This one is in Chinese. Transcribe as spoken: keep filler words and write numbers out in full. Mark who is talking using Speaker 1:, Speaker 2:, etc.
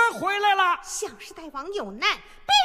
Speaker 1: 回来了。
Speaker 2: 小时大王有难，被